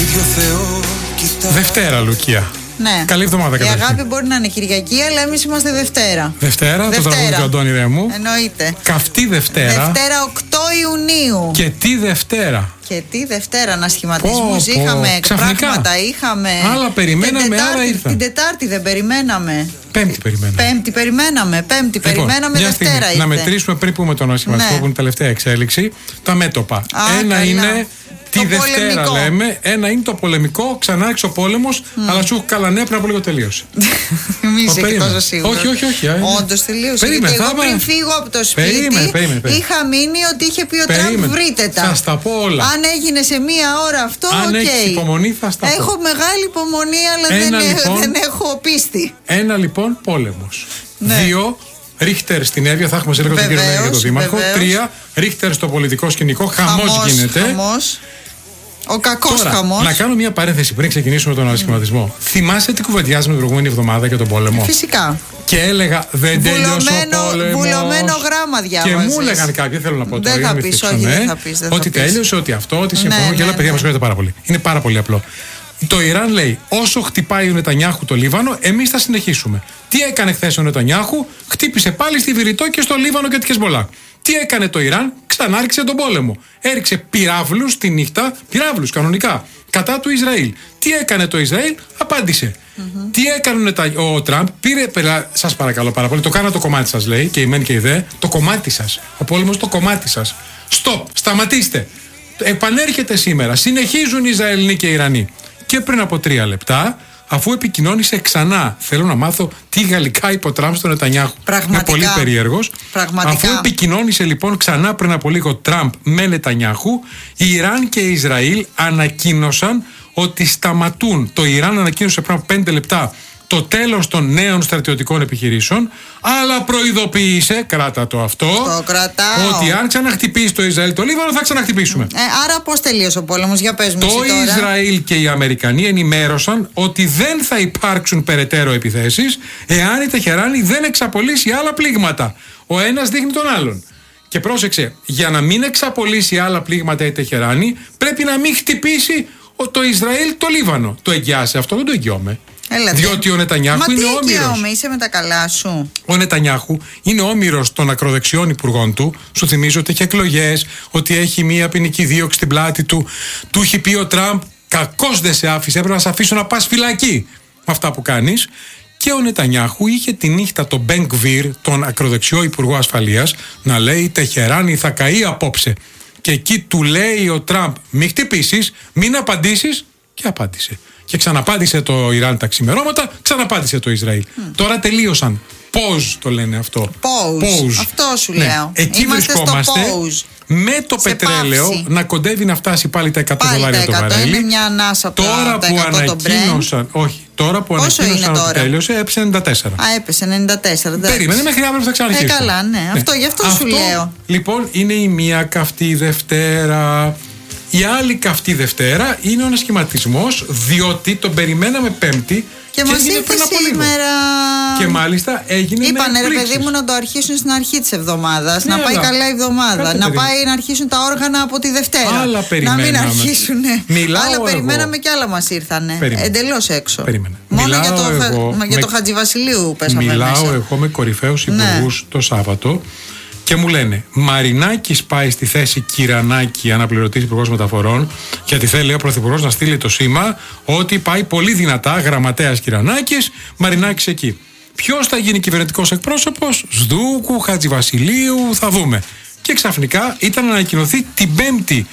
Δευτέρα, Λουκία. Ναι. Καλή εβδομάδα, καταρχήν. Η αγάπη μπορεί να είναι Κυριακή, αλλά εμείς είμαστε Δευτέρα. Δευτέρα, το τραγούδι του Αντώνη Ρέμου. Εννοείται. Καυτή Δευτέρα. Δευτέρα 8 Ιουνίου. Και τι Δευτέρα. Και τι Δευτέρα, ανασχηματισμούς είχαμε, πράγματα είχαμε. Άλλα περιμέναμε, άλλα ήρθαν. Την Τετάρτη δεν περιμέναμε. Πέμπτη περιμέναμε. Πέμπτη περιμέναμε, Δευτέρα ήρθε. Να μετρήσουμε πριν πούμε τον ανασχηματισμό, που είναι η τελευταία εξέλιξη. Τα μέτωπα. Ένα είναι. Τη Δευτέρα λέμε, ένα είναι το πολεμικό, ξανά άρχισε ο πόλεμος, αλλά σου καλά νέα πριν από λίγο τελείωσε. Μη είσαι και τόσο σίγουρος. Όχι. Όντως τελείωσε. Γιατί εγώ πριν φύγω από το σπίτι είχα μείνει ότι είχε πει ο Τραμπ βρείτε τα. Θα στα πω όλα. Αν έγινε σε μία ώρα αυτό, αν έχεις υπομονή θα στα πω. Έχω μεγάλη υπομονή, αλλά δεν έχω πίστη. Ένα λοιπόν πόλεμος. 2. Ρίχτερ στην Εύβοια, θα έχουμε σε λίγο τον κύριο Νέα για τον Δήμαρχο. 3. Ρίχτερ στο πολιτικό σκηνικό, χαμός γίνεται. Ο κακός χαμός. Να κάνω μια παρένθεση πριν ξεκινήσουμε τον ανασχηματισμό. Θυμάσαι τι κουβεντιάζαμε την προηγούμενη εβδομάδα για τον πόλεμο? Φυσικά. Και έλεγα δεν τέλειωσε ο πόλεμος. Βουλωμένο γράμμα διάβαζες. Και μου έλεγαν κάποιοι, θέλω να πω τώρα. Δεν θα πεις, όχι, δεν θα πεις. Ότι τέλειωσε, ότι αυτό, ότι συμφωνώ. Και άλλα παιδιά μας συγχωρείτε πάρα πολύ. Είναι πάρα πολύ απλό. Το Ιράν λέει: όσο χτυπάει ο Νετανιάχου το Λίβανο, εμείς θα συνεχίσουμε. Τι έκανε χθες ο Νετανιάχου? Χτύπησε πάλι στη Βηρητό και στο Λίβανο και τη Χεσμολά. Τι έκανε το Ιράν? Ξανάρχισε τον πόλεμο. Έριξε πυράβλους τη νύχτα, πυράβλους κανονικά, κατά του Ισραήλ. Τι έκανε το Ισραήλ? Απάντησε. Τι έκανε ο Τραμπ? Πήρε, σας παρακαλώ πάρα πολύ, το κάνα το κομμάτι σας, λέει, και η μεν και η δε, το κομμάτι σας. Ο πόλεμος το κομμάτι σας. Στοπ, σταματήστε. Επανέρχεται σήμερα. Συνεχίζουν οι Ισραηλινοί και οι Ιρανοί. Και πριν από 3 λεπτά, αφού επικοινώνησε ξανά, θέλω να μάθω τι γαλλικά είπε ο Τραμπ στον Νετανιάχου. Πραγματικά. Είναι πολύ περίεργος. Πραγματικά. Αφού επικοινώνησε λοιπόν ξανά πριν από λίγο Τραμπ με Νετανιάχου, η Ιράν και η Ισραήλ ανακοίνωσαν ότι σταματούν. Το Ιράν ανακοίνωσε πριν από 5 λεπτά το τέλος των νέων στρατιωτικών επιχειρήσεων, αλλά προειδοποίησε, κράτα το αυτό, ότι αν ξαναχτυπήσει το Ισραήλ το Λίβανο θα ξαναχτυπήσουμε. Άρα πώς τελείωσε ο πόλεμος, για πες μου εσύ τώρα. Το Ισραήλ και οι Αμερικανοί ενημέρωσαν ότι δεν θα υπάρξουν περαιτέρω επιθέσεις εάν η Τεχεράνη δεν εξαπολύσει άλλα πλήγματα. Ο ένας δείχνει τον άλλον. Και πρόσεξε, για να μην εξαπολύσει άλλα πλήγματα η Τεχεράνη, πρέπει να μην χτυπήσει το Ισραήλ το Λίβανο. Το εγγυάσαι αυτό? Δεν το εγγυώμαι. Διότι ο Νετανιάχου είναι όμηρος. Μα είσαι με τα καλά σου. Ο Νετανιάχου είναι όμηρος των ακροδεξιών υπουργών του. Σου θυμίζω ότι έχει εκλογές, ότι έχει μία ποινική δίωξη στην πλάτη του. Του έχει πει ο Τραμπ: κακώς δεν σε άφησε, έπρεπε να σε αφήσω να πας φυλακή με αυτά που κάνεις. Και ο Νετανιάχου είχε τη νύχτα τον Μπεν Γκβίρ, τον ακροδεξιό υπουργό ασφαλείας, να λέει: Τεχεράνη θα καεί απόψε. Και εκεί του λέει ο Τραμπ: μην χτυπήσεις, μην απαντήσεις. Και απάντησε. Και ξαναπάντησε το Ιράν τα ξημερώματα, ξαναπάντησε το Ισραήλ. Τώρα τελείωσαν. Πώς το λένε αυτό? Pause. Αυτό σου λέω. Εκεί βρισκόμαστε με το πετρέλαιο παύση να κοντεύει να φτάσει πάλι τα $100 το βαρέλι. Είναι μια ανάσα από τώρα που ανακοίνωσαν. Όχι, τώρα που ανακοίνωσαν ότι τέλειωσε, έπεσε 94. Έπεσε 94. Περίμενε μέχρι αύριο που θα ξαναρχίσει. Καλά, ναι. Αυτό γι' αυτό σου λέω. Λοιπόν, είναι η μία καυτή Δευτέρα. Η άλλη καυτή Δευτέρα είναι ο ανασχηματισμός, διότι τον περιμέναμε Πέμπτη και μας ήρθε σήμερα. Και μάλιστα έγινε. Είπανε ρε παιδί μου να το αρχίσουν στην αρχή της εβδομάδας. Ναι, να πάει καλά η εβδομάδα. Να πάει να αρχίσουν τα όργανα από τη Δευτέρα. Άλλα περιμέναμε. Να μην αρχίσουν. Άλλα περιμέναμε και άλλα μας ήρθανε. Εντελώς έξω. Περίμενε. Μόνο για το Χατζηβασιλείου πέσαμε μέσα. Μιλάω εγώ με κορυφαίους υπουργούς το Σάββατο. Και μου λένε, Μαρινάκης πάει στη θέση Κυρανάκη, αναπληρωτής υπουργός μεταφορών, γιατί θέλει ο πρωθυπουργός να στείλει το σήμα ότι πάει πολύ δυνατά, γραμματέας Κυρανάκης, Μαρινάκης εκεί. Ποιος θα γίνει κυβερνητικός εκπρόσωπος? Σδούκου, Χατζηβασιλείου, θα δούμε. Και ξαφνικά ήταν να ανακοινωθεί την Πέμπτη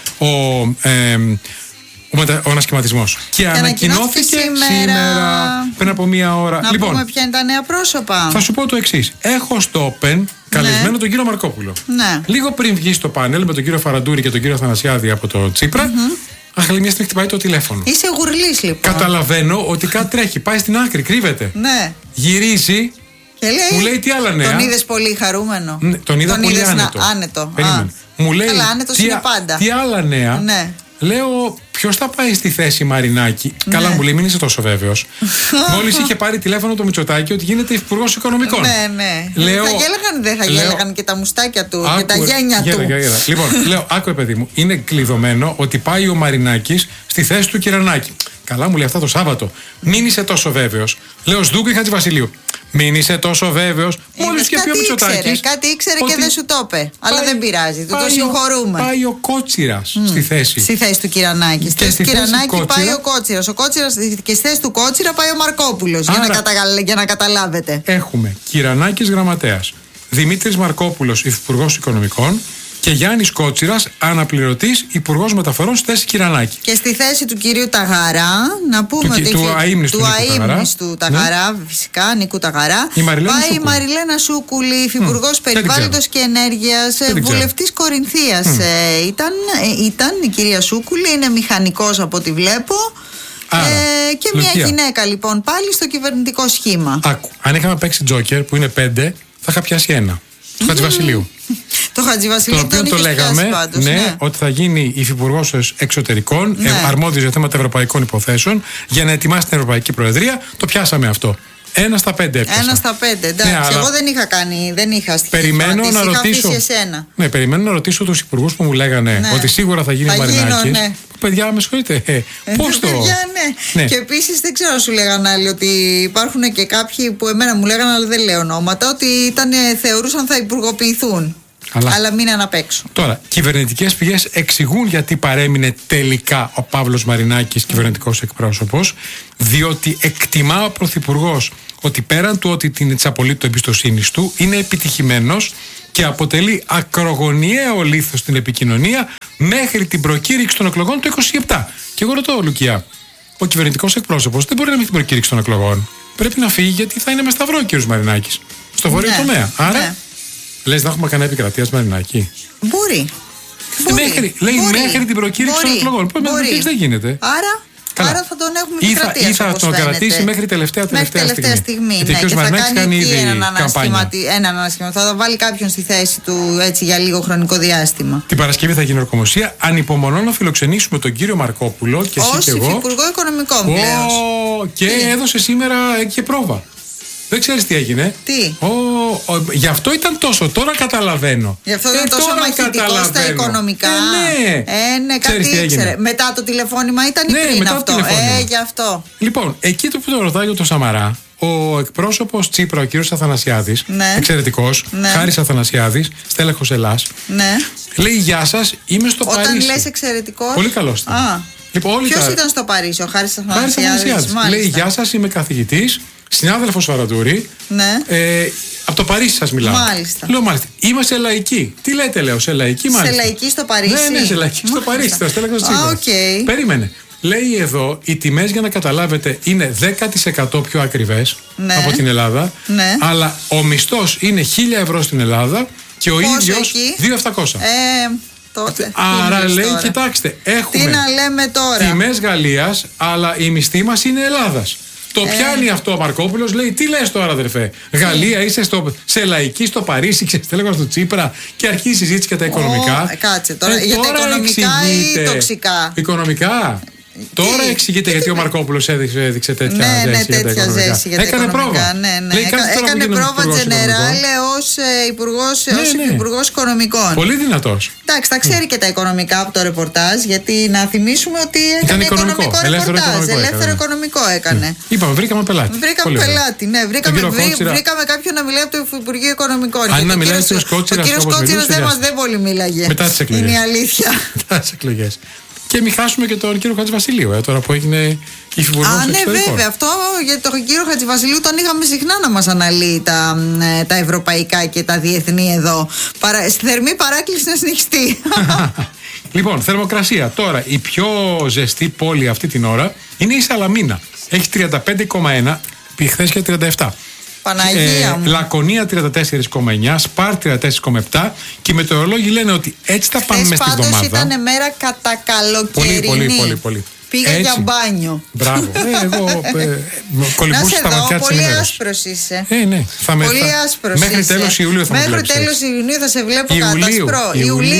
ο ανασχηματισμός. Και ανακοινώθηκε σήμερα πριν από 1 ώρα. Να πούμε ποια είναι τα νέα πρόσωπα. Θα σου πω το εξής. Έχω στο Open καλεσμένο τον κύριο Μαρκόπουλο. Ναι. Λίγο πριν βγει στο πάνελ με τον κύριο Φαραντούρη και τον κύριο Αθανασιάδη από το Τσίπρα, αχ, μια στιγμή χτυπάει το τηλέφωνο. Είσαι γουρλής λοιπόν. Καταλαβαίνω ότι κάτι τρέχει. Πάει στην άκρη, κρύβεται. Ναι. Γυρίζει. Και λέει, μου λέει τι άλλα νέα. Τον είδες πολύ χαρούμενο? Ναι, τον είδα πολύ άνετο. Άνετο. Μου λέει καλά, άνετος είναι πάντα. Τι άλλα νέα. Ναι. Λέω, ποιος θα πάει στη θέση Μαρινάκη? Καλά, μου λέει, μην είσαι τόσο βέβαιος. Μόλις είχε πάρει τηλέφωνο το Μητσοτάκη ότι γίνεται υπουργός οικονομικών. Ναι. Λέω, δεν θα γέλαγαν και τα μουστάκια του και τα γένια του. Λοιπόν, λέω, άκουε παιδί μου, είναι κλειδωμένο ότι πάει ο Μαρινάκης στη θέση του Κυρανάκη. Καλά, μου λέει αυτά το Σάββατο. Μην είσαι τόσο βέβαιος. Λέω, Σδούκη Χατζηβασιλείου. Μην είσαι τόσο βέβαιος. Μόλις και πει ο Μητσοτάκης. Κάτι ήξερε και δεν σου το είπε. Αλλά δεν πειράζει. Το συγχωρούμε. Πάει ο Κότσιρας στη θέση. Στη θέση του Κυρανάκη. Στη θέση του Κυρανάκη πάει ο Κότσιρας. Ο Κότσιρας και στη θέση του Κότσιρα πάει ο Μαρκόπουλος. Για να καταλάβετε. Έχουμε Κυρανάκης γραμματέας, Δημήτρης Μαρκόπουλος υφυπουργός οικονομικών και Γιάννης Κότσιρας αναπληρωτής υπουργός μεταφορών στη θέση Κυρανάκη. Και στη θέση του κυρίου Ταγαρά, να πούμε ότι του αείμνηστου Ταγαρά, φυσικά, Νίκου Ταγαρά, πάει η Μαριλένα Σούκουλη, υφυπουργός περιβάλλοντος και ενέργειας, βουλευτής Κορινθίας. Ήταν η κυρία Σούκουλη, είναι μηχανικός από ό,τι βλέπω. Και μια γυναίκα λοιπόν πάλι στο κυβερνητικό σχήμα. Άκου, αν είχαμε παίξει Τζόκερ που είναι 5, θα είχα πιάσει ένα. Του Χατζηβασιλείου. Το Χατζηβασιλείου τον το λέγαμε, πάντως, ναι, ότι θα γίνει υφυπουργός εξωτερικών, αρμόδιος για θέματα ευρωπαϊκών υποθέσεων, για να ετοιμάσει την Ευρωπαϊκή Προεδρία. Το πιάσαμε αυτό. 1 στα 5 έπιασα. 1 στα 5, εντάξει. Ναι, εγώ δεν είχα στοιχεία. Περιμένω να ρωτήσω. Περιμένω να ρωτήσω τους υπουργούς που μου λέγανε ότι σίγουρα θα γίνει ο Μαρινάκης. Παιδιά, με συγχωρείτε. Πώς το. Ναι. Και επίσης δεν ξέρω, σου λέγανε άλλοι ότι υπάρχουν και κάποιοι που εμένα μου λέγανε, αλλά δεν λέω ονόματα, ότι θεωρούσαν θα υπουργοποιηθούν. Αλλά μείναν απ' έξω. Τώρα, κυβερνητικές πηγές εξηγούν γιατί παρέμεινε τελικά ο Παύλος Μαρινάκης κυβερνητικός εκπρόσωπος, διότι εκτιμά ο Πρωθυπουργός ότι πέραν του ότι την απολύτω εμπιστοσύνη του, είναι επιτυχημένος και αποτελεί ακρογωνιαίο λίθος στην επικοινωνία μέχρι την προκήρυξη των εκλογών του 27. Και εγώ ρωτώ, Λουκιά, ο κυβερνητικός εκπρόσωπος δεν μπορεί να μην την προκήρυξη των εκλογών. Πρέπει να φύγει γιατί θα είναι με σταυρό ο κ. Μαρινάκης στο βόρειο τομέα. Άρα. Λες να έχουμε κανένα επικρατεία Μαρινάκη? Μπορεί. Μέχρι την προκήρυξη των εκλογών. Πώς με προκήρυξη δεν γίνεται. Άρα θα τον έχουμε επικρατεία. Ή θα τον κρατήσει μέχρι τελευταία στιγμή. Γιατί ο κ. Μαρινάκης κάνει ήδη έναν ανασχηματισμό. Θα βάλει κάποιον στη θέση του έτσι για λίγο χρονικό διάστημα. Την Παρασκευή θα γίνει ορκομοσία. Ανυπομονώ να φιλοξενήσουμε τον κύριο Μαρκόπουλο και εσύ και εγώ. Ως υφυπουργό οικονομικών πλέον. Και έδωσε σήμερα και πρόβα. Δεν ξέρεις τι έγινε. Τι? Γι' αυτό ήταν τόσο. Τώρα καταλαβαίνω. Γι' αυτό ήταν τόσο μαχητικό στα οικονομικά. Ναι, κάτι ήξερε. Μετά το τηλεφώνημα ήταν ή πριν αυτό? Γι' αυτό. Λοιπόν, εκεί που το ρωτάει το Σαμαρά, ο εκπρόσωπος Τσίπρα, ο κύριος Αθανασιάδης, εξαιρετικός, Χάρης Αθανασιάδης, στέλεχος Ελλάς, λέει: Γεια σας, είμαι στο Παρίσι. Όταν λες εξαιρετικός. Πολύ καλός ήταν. Ποιος ήταν στο Παρίσι, ο Χάρης Αθανασιάδης? Λέει: Γεια σας, είμαι καθηγητής. Συνάδελφος Φαραντούρη, από το Παρίσι σας μιλάω. Μάλιστα. Λέω μάλιστα. Είμαστε λαϊκοί. Τι λέτε, λέω, σε λαϊκή μάλιστα. Σε λαϊκή στο Παρίσι. Ναι, σε λαϊκή στο Παρίσι. Το στέλεχος Τσίπρας. Περίμενε. Λέει εδώ, οι τιμές για να καταλάβετε είναι 10% πιο ακριβές από την Ελλάδα. Αλλά ο μισθός είναι 1.000 ευρώ στην Ελλάδα και ο ίδιος 2.700. Τότε. Άρα λέει, τώρα. Κοιτάξτε, έχουμε τι να λέμε τώρα. Τιμές Γαλλίας, αλλά η μισθή μας είναι Ελλάδας. Το πιάνει αυτό ο Μαρκόπουλος, λέει: Τι λες τώρα, αδερφέ? Γαλλία, είσαι σε λαϊκή στο Παρίσι, ξεστέλεγα του Τσίπρα, και αρχίζει η συζήτηση για τα οικονομικά. Κάτσε τώρα, για τα οικονομικά ή τοξικά? Οικονομικά. Τώρα εξηγείται γιατί ο Μαρκόπουλος έδειξε τέτοια ζέση για τα έκανε πρόβα. Έκανε πρόβα Τζενεράλε ως υπουργός οικονομικών. Πολύ δυνατός. Εντάξει, τα ξέρει και τα οικονομικά από το ρεπορτάζ, γιατί να θυμίσουμε ότι έκανε οικονομικό ρεπορτάζ. Ελεύθερο οικονομικό έκανε. Είπαμε, βρήκαμε πελάτη. Βρήκαμε κάποιον να μιλάει από το Υπουργείο Οικονομικών. Αν να μιλάει ο κύριος Κότσιρας δεν πολύ μίλαγε. Μετά τις εκλογές. Είναι η αλήθεια. Μετά τις εκλογές. Και μην χάσουμε και τον κύριο Χατζηβασιλείου, τώρα που έγινε υφυπουργός εξωτερικών. Ναι, βέβαια. Αυτό για τον κύριο Χατζηβασιλείου τον είχαμε συχνά να μας αναλύει τα ευρωπαϊκά και τα διεθνή εδώ. Στη θερμή παράκληση να συνεχιστεί. Λοιπόν, θερμοκρασία. Τώρα, η πιο ζεστή πόλη αυτή την ώρα είναι η Σαλαμίνα. Έχει 35,1, χθες και 37. Παναγία μου. Λακωνία 34,9, Σπάρ 34,7 και οι μετεωρολόγοι λένε ότι έτσι θα πάμε μέσα στη εβδομάδα. Πάντως ήταν μέρα κατά καλοκαιρινή. Πολύ. Πήγα για μπάνιο. Μπράβο. Εγώ κολυμπούσα στα ματιά της πολύ άσπρος είσαι. Ναι. Πολύ άσπρος μέχρι είσαι. Τέλος Ιουλίου θα μέχρι τέλος Ιουνίου θα σε βλέπω κατασπρό.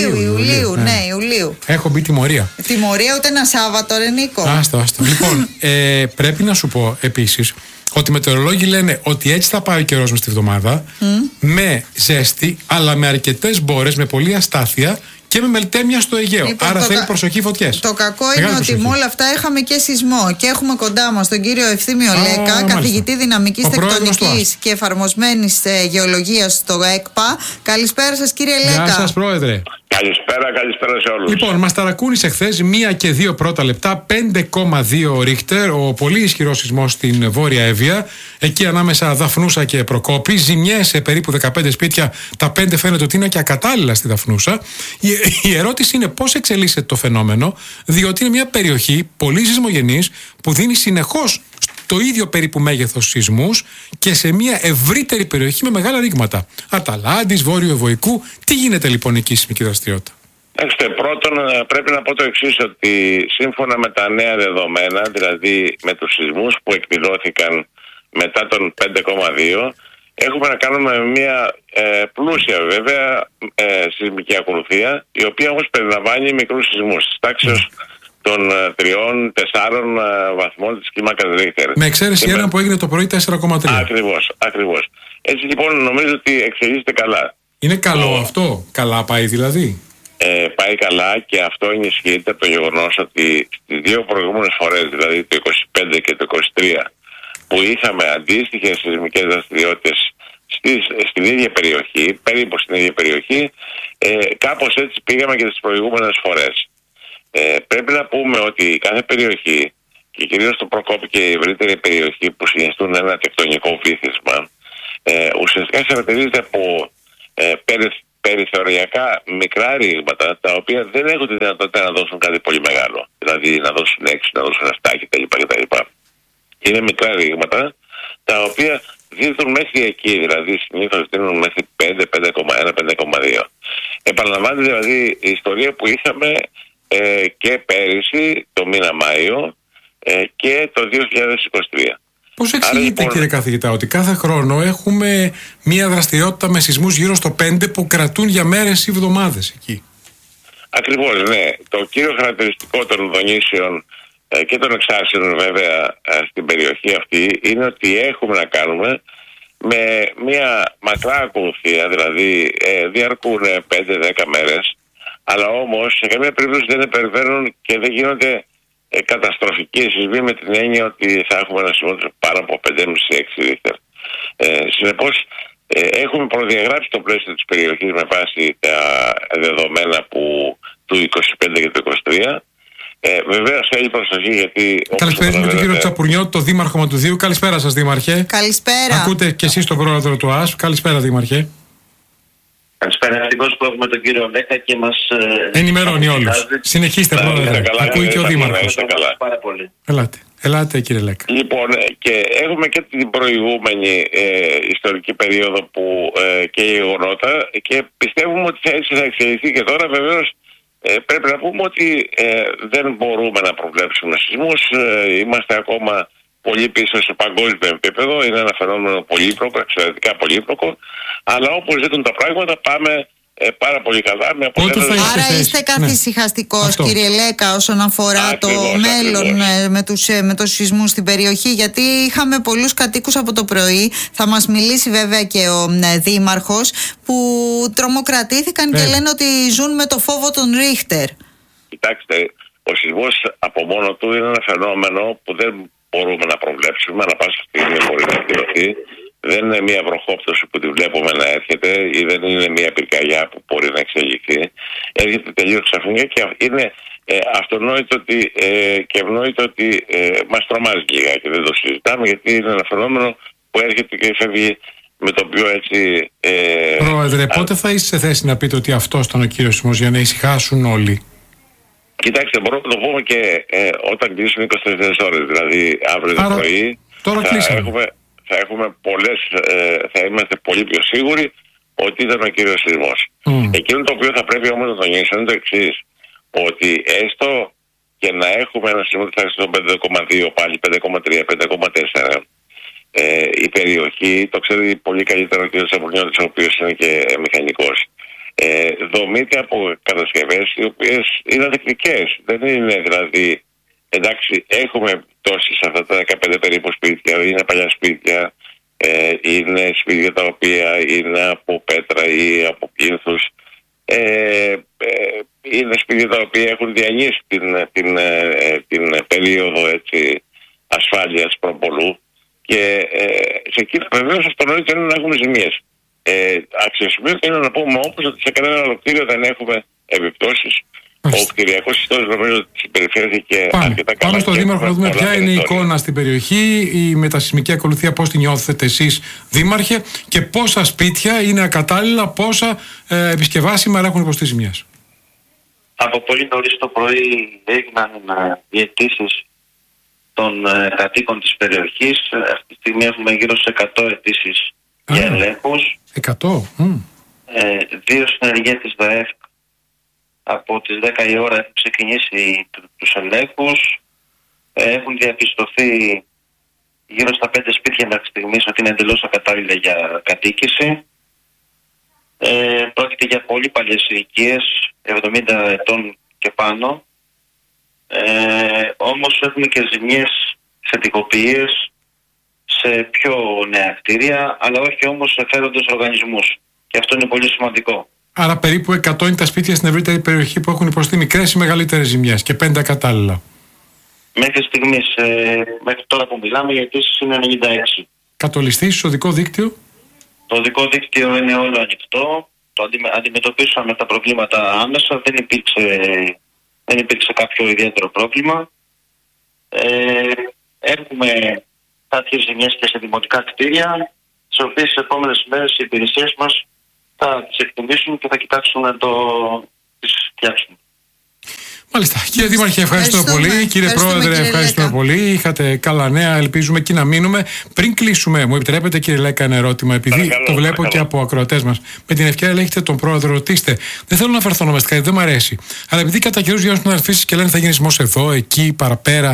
Ιουλίου. Έχω μπει τιμωρία. Τιμωρία ούτε ένα Σάββατο, ρε Νίκο. Άστο. Λοιπόν, πρέπει να σου πω επίσης ότι οι μετεωρολόγοι λένε ότι έτσι θα πάει ο καιρός μες τη βδομάδα, με ζέστη, αλλά με αρκετές μπόρες, με πολλή αστάθεια και με μελτέμια στο Αιγαίο. Λοιπόν, άρα θέλει προσοχή, φωτιές. Το κακό είναι ότι με όλα αυτά είχαμε και σεισμό. Και έχουμε κοντά μας τον κύριο Ευθύμιο Λέκα, καθηγητή δυναμικής τεκτονικής και εφαρμοσμένης γεωλογίας στο ΕΚΠΑ. Καλησπέρα σας, κύριε Λέκα. Γεια σας, πρόεδρε. Καλησπέρα σε όλους. Λοιπόν, μας ταρακούνησε χθες 1 και 2 πρώτα λεπτά, 5,2 ρίχτερ, ο πολύ ισχυρός σεισμός στην Βόρεια Εύβοια, εκεί ανάμεσα Δαφνούσα και Προκόπη. Ζημιές σε περίπου 15 σπίτια, τα 5 φαίνεται ότι είναι και ακατάλληλα στη Δαφνούσα. Η ερώτηση είναι πώς εξελίσσεται το φαινόμενο, διότι είναι μια περιοχή πολύ σεισμογενής που δίνει συνεχώς το ίδιο περίπου μέγεθος σεισμούς και σε μια ευρύτερη περιοχή με μεγάλα ρήγματα. Αταλάντης, Βόρειο Ευωικού. Τι γίνεται λοιπόν εκεί η σεισμική δραστηριότητα? Πρώτον, πρέπει να πω το εξής, ότι σύμφωνα με τα νέα δεδομένα, δηλαδή με τους σεισμούς που εκδηλώθηκαν μετά τον 5,2, έχουμε να κάνουμε μια πλούσια βέβαια σεισμική ακολουθία, η οποία όμως περιλαμβάνει μικρούς σεισμούς της τάξης των 3-4 βαθμών της κλίμακας Ρίχτερ. Με εξαίρεση έναν που έγινε το πρωί 4,3. Ακριβώς. Έτσι λοιπόν νομίζω ότι εξελίσσεται καλά. Είναι καλό αυτό? Καλά πάει δηλαδή? Πάει καλά, και αυτό ενισχύεται από το γεγονός ότι στις δύο προηγούμενες φορές, δηλαδή το 25 και το 23, που είχαμε αντίστοιχες σεισμικές δραστηριότητες στην ίδια περιοχή, περίπου στην ίδια περιοχή, κάπως έτσι πήγαμε και τις προηγούμενες φορές. Πρέπει να πούμε ότι κάθε περιοχή, και κυρίως το Προκόπη και η ευρύτερη περιοχή που συνιστούν ένα τεκτονικό βύθισμα, ουσιαστικά χαρακτηρίζεται από περιθωριακά μικρά ρήγματα, τα οποία δεν έχουν τη δυνατότητα να δώσουν κάτι πολύ μεγάλο. Δηλαδή να δώσουν 6, να δώσουν 7 κτλ. Είναι μικρά ρήγματα τα οποία δίνουν μέχρι εκεί, δηλαδή συνήθως δίνουν μέχρι 5, 5,1, 5,2. Επαναλαμβάνεται δηλαδή η ιστορία που είχαμε και πέρυσι, το μήνα Μάιο, και το 2023. Πώς εξηγείται, κύριε καθηγητά, ότι κάθε χρόνο έχουμε μία δραστηριότητα με σεισμούς γύρω στο 5 που κρατούν για μέρες ή εβδομάδες εκεί? Ακριβώς, ναι. Το κύριο χαρακτηριστικό των δονήσεων και των εξάρσεων βέβαια στην περιοχή αυτή είναι ότι έχουμε να κάνουμε με μία μακρά ακολουθία, δηλαδή διαρκούν 5-10 μέρες, αλλά όμως σε καμία περίπτωση δεν υπερβαίνουν και δεν γίνονται καταστροφική σεισμοί, με την έννοια ότι θα έχουμε ένα σεισμό πάνω από 5,5-6 ρίχτερ. Συνεπώς έχουμε προδιαγράψει το πλαίσιο της περιοχής με βάση τα δεδομένα του 25 και του 23. Βεβαίως θέλει προσοχή, γιατί... Καλησπέρα με τον κύριο Τσαπουρνιώτη, το δήμαρχο Μαντουδίου. Καλησπέρα σας, δήμαρχε. Καλησπέρα. Ακούτε και εσείς τον πρόεδρο του ΑΣΠ. Καλησπέρα, δήμαρχε. Καλησπέρα. Ευτυχώς που έχουμε τον κύριο Λέκα και μας ενημερώνει όλους. Συνεχίστε, πρόεδρε. Ακούει και ο δήμαρχος. Πάρα πολύ. Ελάτε κύριε Λέκα. Λοιπόν, και έχουμε και την προηγούμενη ιστορική περίοδο που και γεγονότα, και πιστεύουμε ότι θα εξελιχθεί και τώρα. Βεβαίως πρέπει να πούμε ότι δεν μπορούμε να προβλέψουμε σεισμούς. Είμαστε ακόμα πολύ πίσω σε παγκόσμιο επίπεδο. Είναι ένα φαινόμενο πολύπλοκο, εξαιρετικά πολύπλοκο. Αλλά όπως ζητούν τα πράγματα, πάμε πάρα πολύ καλά. Άρα είστε καθησυχαστικός, κύριε Λέκα, όσον αφορά το μέλλον με τους σεισμούς στην περιοχή? Γιατί είχαμε πολλούς κατοίκους από το πρωί, θα μας μιλήσει βέβαια και ο δήμαρχος, που τρομοκρατήθηκαν και λένε ότι ζουν με το φόβο των Ρίχτερ. Κοιτάξτε, ο σεισμός από μόνο του είναι ένα φαινόμενο που δεν μπορούμε να προβλέψουμε. Ανά πάσα στιγμή μπορεί να εκδηλωθεί. Δεν είναι μια βροχόπτωση που τη βλέπουμε να έρχεται, ή δεν είναι μια πυρκαγιά που μπορεί να εξελιχθεί. Έρχεται τελείως ξαφνικά και είναι αυτονόητο και ευνόητο ότι μας τρομάζει λιγάκι. Δεν το συζητάμε, γιατί είναι ένα φαινόμενο που έρχεται και φεύγει με το πιο έτσι... Πρόεδρε, πότε θα είστε σε θέση να πείτε ότι αυτός ήταν ο κύριος σεισμός, για να ησυχάσουν όλοι? Κοιτάξτε, μπορούμε να το πούμε και όταν κλείσουμε 24 ώρες, δηλαδή αύριο το πρωί. Τώρα κλείσαμε. Θα είμαστε πολύ πιο σίγουροι ότι ήταν ο κύριος σεισμός. Εκείνο το οποίο θα πρέπει όμως να τονίσω είναι το εξής, ότι έστω και να έχουμε ένα σημείο που θα στο 5,2 πάλι, 5,3, 5,4. Η περιοχή, το ξέρει πολύ καλύτερα ο κ. Τσαπουρνιώτης, ο οποίος είναι και μηχανικός. Δομείται από κατασκευές οι οποίες είναι αδεκτικές. Δεν είναι δηλαδή, εντάξει, έχουμε πτώσεις σε αυτά τα 15 περίπου σπίτια, είναι παλιά σπίτια, είναι σπίτια τα οποία είναι από πέτρα ή από πλήθους, είναι σπίτια τα οποία έχουν διανύσει την περίοδο έτσι, ασφάλειας προπολού και σε εκείνα βεβαίως αυτονόητο είναι να έχουμε ζημίες. Αξιοσημείωτο είναι να πούμε όπως ότι σε κανένα άλλο κτίριο δεν έχουμε επιπτώσεις. Ο κτηριακός ιστός νομίζω ότι συμπεριφέρθηκε αρκετά καλά. Πάμε στον Δήμαρχο να δούμε ποια είναι η εικόνα στην περιοχή, η μετασεισμική ακολουθία, πώς την νιώθετε εσείς, Δήμαρχε, και πόσα σπίτια είναι ακατάλληλα, πόσα επισκευάσιμα έχουν υποστεί ζημιές. Από πολύ νωρίς το πρωί έγιναν οι αιτήσεις των κατοίκων της περιοχής. Αυτή τη στιγμή έχουμε γύρω σε 100 αιτήσεις για ελέγχους. 100. 2 συνεργέτες ΔΑΕΦ από τις 10 η ώρα έχουν ξεκινήσει τους ελέγχους. Έχουν διαπιστωθεί γύρω στα 5 σπίτια μέχρι στιγμής ότι είναι εντελώς ακατάλληλα για κατοίκηση. Πρόκειται για πολύ παλιές ηλικίες, 70 ετών και πάνω. Όμως έχουμε και ζημιές σε τοιχοποιίες, σε πιο νέα κτίρια, αλλά όχι όμως σε φέροντες οργανισμούς. Και αυτό είναι πολύ σημαντικό. Άρα περίπου 100 είναι τα σπίτια στην ευρύτερη περιοχή που έχουν υποστεί μικρές ή μεγαλύτερες ζημιές και 5 ακατάλληλα. Μέχρι στιγμής, μέχρι τώρα που μιλάμε, οι αιτήσεις είναι 96. Κατολιστής στο οδικό δίκτυο. Το οδικό δίκτυο είναι όλο ανοιχτό. Το αντιμετωπίσαμε τα προβλήματα άμεσα. Δεν υπήρξε κάποιο ιδιαίτερο πρόβλημα. Έχουμε κάποιες ζημιές και σε δημοτικά κτίρια, τις οποίες τις επόμενες μέρες οι υπηρεσίες μας θα τις εκτιμήσουν και θα κοιτάξουν να τις φτιάξουν. Μάλιστα. Κύριε Δήμαρχε, ευχαριστούμε πολύ. Κύριε Πρόεδρε, ευχαριστούμε πολύ. Είχατε καλά νέα, ελπίζουμε εκεί να μείνουμε. Πριν κλείσουμε, μου επιτρέπετε, κύριε Λέκα, ένα ερώτημα, επειδή το βλέπω και από ακροατές μας. Με την ευκαιρία, λέγετε τον Πρόεδρο, ρωτήστε. Δεν θέλω να αφαιρθώ ονομαστικά, γιατί δεν μου αρέσει. Αλλά επειδή κατά καιρούς βγαίνουν στην αρφήσεις και λένε θα γίνει σεισμός εδώ, εκεί, παραπέρα,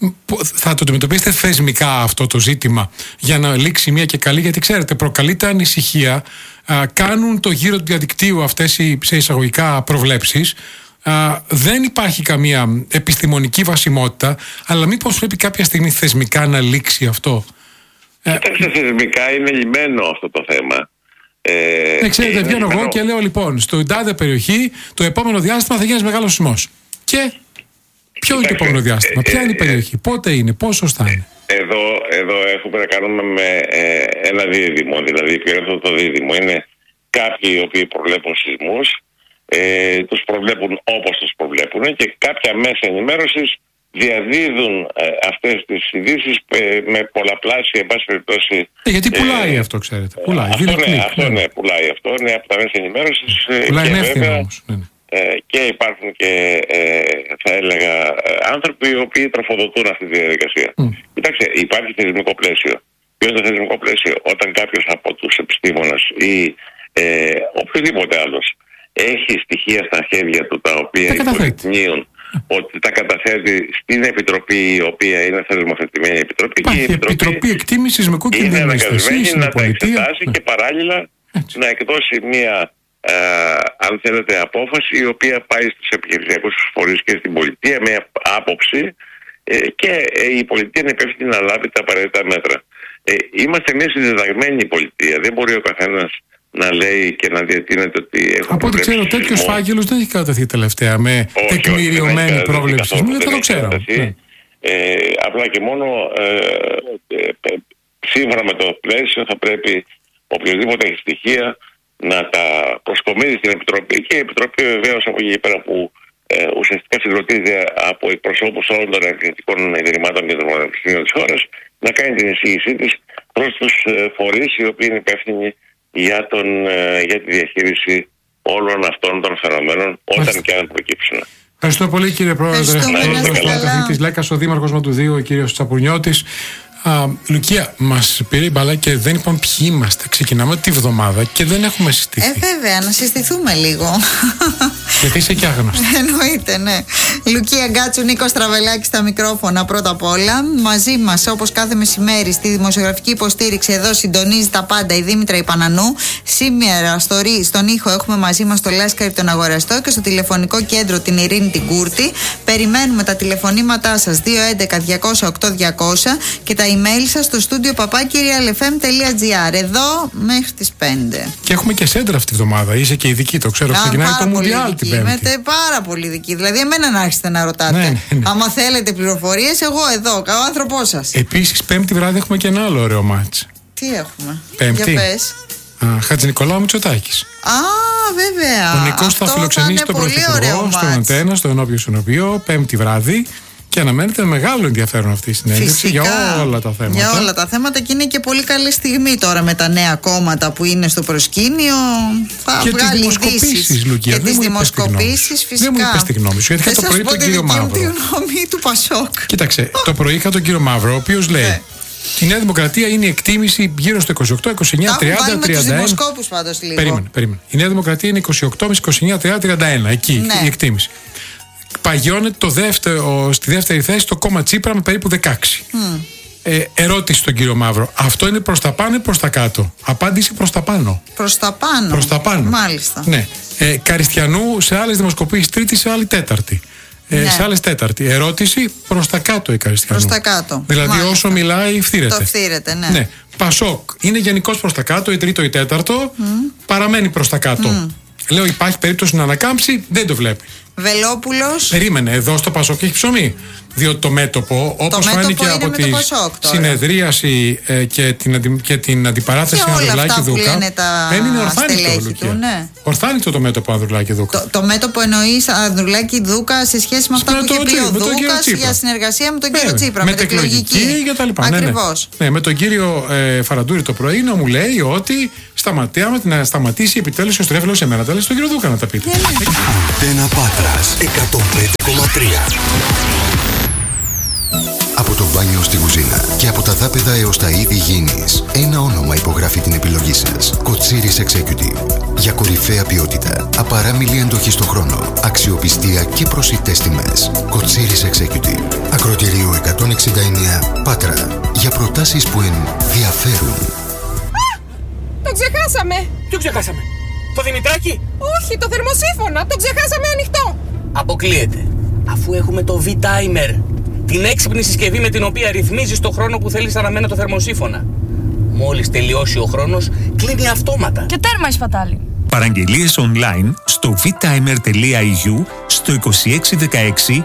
θα το αντιμετωπίσετε θεσμικά αυτό το ζήτημα για να λήξει μία και καλή, γιατί ξέρετε, προκαλείται ανησυχία. Κάνουν το γύρο του διαδικτύου αυτές οι σε εισαγωγικά προβλέψεις. Δεν υπάρχει καμία επιστημονική βασιμότητα, αλλά μήπως πρέπει κάποια στιγμή θεσμικά να λήξει αυτό? Κοιτάξτε, θεσμικά είναι λιμένο αυτό το θέμα. Ξέρετε, βγαίνω εγώ και λέω λοιπόν, στο τάδε περιοχή το επόμενο διάστημα θα γίνει μεγάλος σεισμός. Και ποιο είναι το επόμενο διάστημα, ποια είναι η περιοχή, πότε είναι, πόσο θα είναι? Εδώ έχουμε να κάνουμε με ένα δίδυμο, δηλαδή ποιο είναι αυτό το δίδυμο? Είναι κάποιοι οι οποίοι προβλέπουν σεισμούς, τους προβλέπουν όπως τους προβλέπουν, και κάποια μέσα ενημέρωσης διαδίδουν αυτές τις ειδήσεις με πολλαπλάσια, εν πάση περιπτώσει. Γιατί πουλάει αυτό, ξέρετε. Πουλάει. Πουλάει αυτό. Είναι από τα μέσα ενημέρωσης. Πουλάει εύθυνα όμως. Και υπάρχουν και θα έλεγα άνθρωποι οι οποίοι τροφοδοτούν αυτή τη διαδικασία. Κοιτάξτε, υπάρχει θεσμικό πλαίσιο. Ποιο είναι το θεσμικό πλαίσιο? Όταν κάποιος από τους επιστήμονες ή οποιοδήποτε άλλος έχει στοιχεία στα χέρια του τα οποία υποδεικνύουν ότι τα καταθέτει στην επιτροπή, η οποία είναι θεσμοθετημένη επιτροπή. Υπάρχει η επιτροπή εκτίμησης σεισμικού κινδύνου. Είναι αναγκασμένη να τα εξετάσει και παράλληλα να εκδώσει μία, αν θέλετε, απόφαση η οποία πάει στους επιχειρησιακούς φορείς και στην πολιτεία με άποψη, και η πολιτεία είναι υπεύθυνη να λάβει τα απαραίτητα μέτρα. Είμαστε μια συνδεδαγμένη πολιτεία. Δεν μπορεί ο καθένας να λέει και να διατείνεται ότι έχουμε. Από ό,τι ξέρω, τέτοιος φάκελος δεν έχει κατατεθεί τελευταία με τεκμηριωμένη πρόβλεψη. Δεν το ξέρω. Απλά και μόνο σύμφωνα με το πλαίσιο θα πρέπει οποιοδήποτε έχει στοιχεία να τα προσκομίζει στην Επιτροπή, και η Επιτροπή βεβαίως από εκεί πέρα που ουσιαστικά συγκροτείται από εκπροσώπους όλων των ερευνητικών ιδρυμάτων και των πανεπιστημίων της χώρας, να κάνει την εισήγησή της προς τους φορείς οι οποίοι είναι υπεύθυνοι για τη διαχείριση όλων αυτών των φαινομένων, όταν και αν προκύψουν. Ευχαριστώ πολύ, κύριε Πρόεδρε. Ο καθηγητής Λέκας, ο Δήμαρχος Μαντουδίου, ο κύριος Τσαπουρνιώτης. Λουκία, μας πήρε η μπάλα και δεν είπαμε ποιοι είμαστε. Ξεκινάμε τη βδομάδα και δεν έχουμε συστηθεί. Βέβαια, να συστηθούμε λίγο. Γιατί είσαι και άγνωστη. Εννοείται, ναι. Λουκία Γκάτσου, Νίκος Τραβελάκης στα μικρόφωνα πρώτα απ' όλα. Μαζί μας, όπως κάθε μεσημέρι, στη δημοσιογραφική υποστήριξη εδώ συντονίζει τα πάντα η Δήμητρα Ιπανανού. Σήμερα στον ήχο έχουμε μαζί μας τον Λάσκαρη τον Αγοραστό και στο τηλεφωνικό κέντρο την Ειρήνη την Κούρτη. Περιμένουμε τα τηλεφωνήματά σας 211-200-8200 και τα email σας στο στούντιο papakirialfm.gr. Εδώ μέχρι τις 5. Και έχουμε και σέντρα αυτή τη βδομάδα. Είσαι και ειδική, το ξέρω. Ξεκινάει το Μουντιάλ την Πέμπτη. Είμαι πάρα πολύ ειδική. Δηλαδή, εμένα να άρχισετε να ρωτάτε. Ναι. Άμα θέλετε πληροφορίες, εγώ εδώ, ο άνθρωπός σας. Επίσης, Πέμπτη βράδυ έχουμε και ένα άλλο ωραίο μάτς. Τι έχουμε? Πέμπτη. Για πες. Χατζηνικολάου Μητσοτάκης. Βέβαια. Ο Νικός θα φιλοξενήσει τον Πρωθυπουργό στον Αντένα, στο ενώπιο συνοπείο, Πέμπτη βράδυ. Και αναμένεται μεγάλο ενδιαφέρον αυτή η συνέντευξη για όλα τα θέματα. Για όλα τα θέματα και είναι και πολύ καλή στιγμή τώρα με τα νέα κόμματα που είναι στο προσκήνιο. Θα και βγάλει ειδήσεις, Λουκία. Και τις δημοσκοπήσεις φυσικά. Δεν μου είπες τη γνώμη σου, γιατί είχα το πρωί τον κύριο Μαύρο. Τη γνώμη του Πασόκ. Κοίταξε, το πρωί είχα τον κύριο Μαύρο, ο οποίος λέει η Νέα Δημοκρατία είναι η εκτίμηση γύρω στο 28, 29, 30, 31. Τους δημοσκόπους πάντως λίγο. Περίμενε. Η Νέα Δημοκρατία είναι 28, 29, 30, 31. Εκεί η εκτίμηση. Παγιώνεται στη δεύτερη θέση το κόμμα Τσίπρα με περίπου 16. Ερώτηση στον κύριο Μαύρο. Αυτό είναι προς τα πάνω ή προς τα κάτω? Απάντηση προς τα πάνω. Προς τα πάνω. Μάλιστα. Ναι. Καριστιανού σε άλλες δημοσκοπήσεις τρίτη, σε άλλη τέταρτη. Σε άλλες τέταρτη. Ερώτηση προς τα κάτω η Καριστιανού. Προς τα κάτω. Δηλαδή μάλιστα. Όσο μιλάει φθήρεται. Το φθήρεται, ναι. Πασόκ είναι γενικώς προς τα κάτω, η τρίτο ή τέταρτο. Παραμένει προς τα κάτω. Λέω υπάρχει περίπτωση να ανακάμψει, δεν το βλέπει. Βελόπουλος. Περίμενε, εδώ στο Πασόκ έχει ψωμί. Διότι το μέτωπο, όπως φάνηκε από τη συνεδρίαση και την αντιπαράθεση Ανδρουλάκη Δούκα, έμεινε ορθάνητο. Ορθάνητο το μέτωπο Ανδρουλάκη Δούκα. Το μέτωπο εννοείς Ανδρουλάκη Δούκα σε σχέση με αυτά που είχε πει ο Δούκας για συνεργασία με τον κύριο Τσίπρα. Με τεκλογική και τα λοιπά. Ακριβώς. Ναι, με τον κύριο Φαραντούρη το πρωί μου λέει ότι σταματάμε να σταματήσει επιτέλους ο στρέφελος εμένα. Τα λέει στον κύριο Δούκα να τα πείτε. Αντένα Πάτρας 105,3. Από το μπάνιο στη κουζίνα και από τα δάπεδα έως τα είδη γήινης, ένα όνομα υπογράφει την επιλογή σας. Κοτσίρις Executive. Για κορυφαία ποιότητα, απαράμιλη εντοχή στο χρόνο, αξιοπιστία και προσιτές τιμές. Κοτσίρις Executive. Ακροτηρίου 169 Πάτρα. Για προτάσεις που ενδιαφέρουν. Το ξεχάσαμε! Ποιο ξεχάσαμε? Το Δημητράκι? Όχι, το θερμοσύφωνα. Το ξεχάσαμε ανοιχτό. Αποκλείεται. Αφού έχουμε το V-Timer. Την έξυπνη συσκευή με την οποία ρυθμίζεις το χρόνο που θέλεις αναμένα το θερμοσύφωνα. Μόλις τελειώσει ο χρόνος, κλείνει αυτόματα. Και τέρμα η σπατάλη. Παραγγελίες online στο vtimer.eu, στο 2616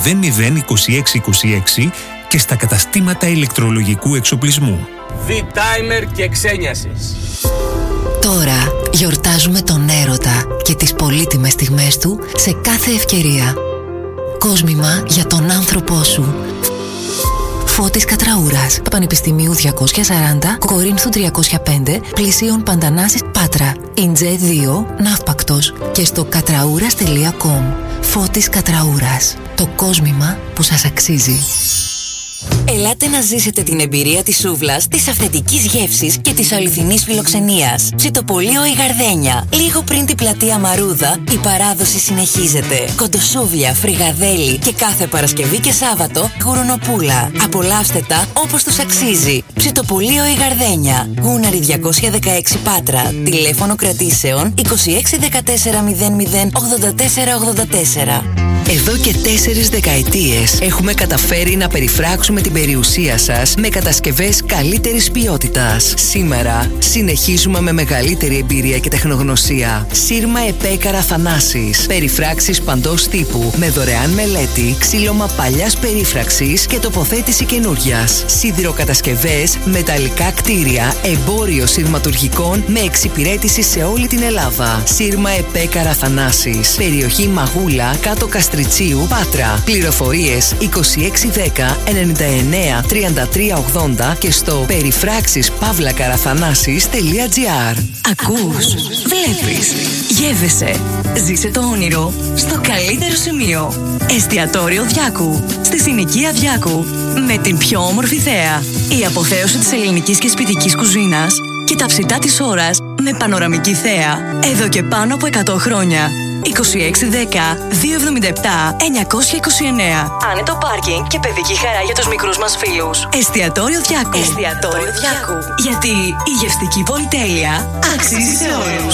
002626 και στα καταστήματα ηλεκτρολογικού εξοπλισμού. V-Timer και ξένιασης. Τώρα γιορτάζουμε τον έρωτα και τις πολύτιμες στιγμές του σε κάθε ευκαιρία. Κόσμημα για τον άνθρωπό σου. Φώτης Κατραούρας, Πανεπιστημίου 240, Κορίνθου 305, Πλησίων Παντανάσης Πάτρα, Ιντζέ 2, Ναύπακτος και στο κατραούρας.com. Φώτης Κατραούρας, το κόσμημα που σας αξίζει. Ελάτε να ζήσετε την εμπειρία της σούβλας, της αυθεντικής γεύσης και της αληθινής φιλοξενίας. Ψητοπολείο η Γαρδένια. Λίγο πριν την πλατεία Μαρούδα, η παράδοση συνεχίζεται. Κοντοσούβλια, φρυγαδέλι και κάθε Παρασκευή και Σάββατο γουρουνοπούλα. Απολαύστε τα όπως τους αξίζει. Ψητοπολείο η Γαρδένια. Γούναρη 216 Πάτρα. Τηλέφωνο κρατήσεων 26 14 00 84 84. Εδώ και 4 δεκαετίες έχουμε καταφέρει να περιφράξουμε την περιουσία σας με κατασκευές καλύτερης ποιότητας. Σήμερα συνεχίζουμε με μεγαλύτερη εμπειρία και τεχνογνωσία. Σύρμα Επέκαρα Θανάσης. Περιφράξεις παντός τύπου με δωρεάν μελέτη, ξύλωμα παλιάς περίφραξης και τοποθέτηση καινούριας. Σιδηροκατασκευές, μεταλλικά κτίρια, εμπόριο σειρματουργικών με εξυπηρέτηση σε όλη την Ελλάδα. Σύρμα Επέκαρα Θανάσης. Περιοχή Μαγούλα, κάτω Καστρι Πατριτσίου, Πάτρα. Πληροφορίες 2610 99 33 80 και στο περιφράξεις-παύλακαραθανάσης.gr. Ακούς, βλέπεις, γεύεσαι. Ζήσε το όνειρο στο καλύτερο σημείο. Εστιατόριο Διάκου, στη συνοικία Διάκου, με την πιο όμορφη θέα. Η αποθέωση της ελληνικής και σπιτικής κουζίνας και τα ψητά της ώρας με πανοραμική θέα. Εδώ και πάνω από 100 χρόνια. 2610 277 929. Άνετο πάρκινγκ και παιδική χαρά για τους μικρούς μας φίλους. Εστιατόριο Διάκου. Εστιατόριο Διάκου. Γιατί η γευστική πολυτέλεια αξίζει σε όλους.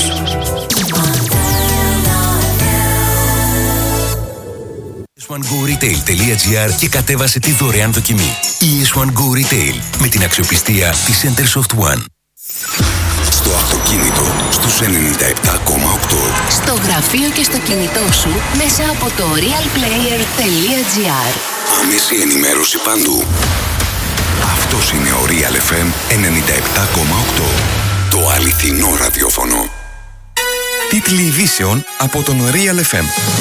s1goretail.gr και κατέβασε τη δωρεάν δοκιμή. ES1 Go Retail με την αξιοπιστία της Centersoft One. Στο αυτοκίνητο στους 97,8. Στο γραφείο και στο κινητό σου μέσα από το realplayer.gr. Άμεση ενημέρωση παντού. Αυτός είναι ο Real FM 97,8. Το αληθινό ραδιόφωνο. Τίτλοι ειδήσεων από τον Real FM.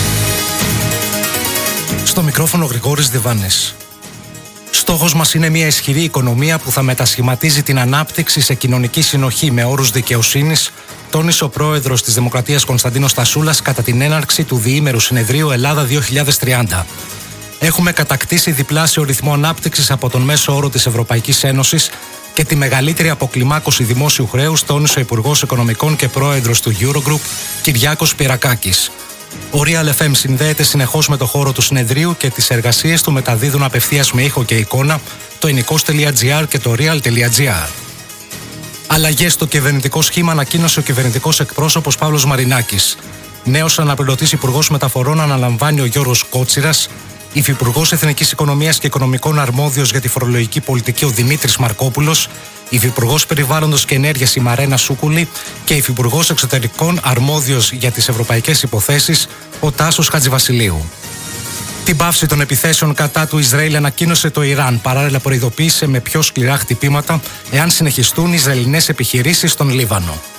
Στο μικρόφωνο Γρηγόρης Διβάνης. Στόχος μας είναι μια ισχυρή οικονομία που θα μετασχηματίζει την ανάπτυξη σε κοινωνική συνοχή με όρους δικαιοσύνης, τόνισε ο πρόεδρος της Δημοκρατίας Κωνσταντίνος Τασούλας κατά την έναρξη του διήμερου συνεδρίου Ελλάδα 2030. Έχουμε κατακτήσει διπλάσιο ρυθμό ανάπτυξης από τον μέσο όρο της Ευρωπαϊκής Ένωσης και τη μεγαλύτερη αποκλιμάκωση δημόσιου χρέους, τόνισε ο Υπουργός Οικονομικών και πρόεδρος του Eurogroup, Κυριάκος Πυρακάκης. Ο Real FM συνδέεται συνεχώς με το χώρο του συνεδρίου και τις εργασίες του μεταδίδουν απευθείας με ήχο και εικόνα το ενικός.gr και το real.gr. Αλλαγές στο κυβερνητικό σχήμα ανακοίνωσε ο κυβερνητικός εκπρόσωπος Παύλος Μαρινάκης. Νέος αναπληρωτής υπουργός μεταφορών αναλαμβάνει ο Γιώργος Κότσιρας, υφυπουργός Εθνικής Οικονομίας και Οικονομικών αρμόδιος για τη φορολογική πολιτική ο Δημήτρης Μαρκόπουλος, υφυπουργός Περιβάλλοντος και Ενέργειας η Μαρένα Σούκουλη και υφυπουργός Εξωτερικών αρμόδιος για τις ευρωπαϊκές υποθέσεις ο Τάσος Χατζηβασιλείου. Την πάυση των επιθέσεων κατά του Ισραήλ ανακοίνωσε το Ιράν, παράλληλα προειδοποίησε με πιο σκληρά χτυπήματα εάν συνεχιστούν οι Ισραηλινές επιχειρήσεις στον Λίβανο.